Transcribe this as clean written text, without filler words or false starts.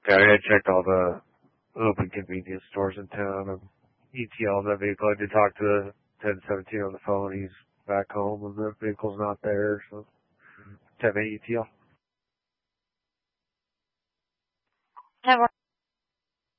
Yeah, I checked all the open convenience stores in town and ETL that vehicle. I did talk to 1017 on the phone. He's back home and the vehicle's not there, so 10 ETL.